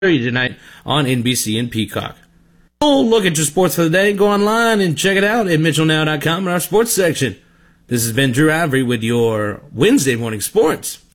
tonight on NBC and Peacock. We'll look at your sports for the day. Go online and check it out at MitchellNow.com in our sports section. This has been Drew Avery with your Wednesday morning sports.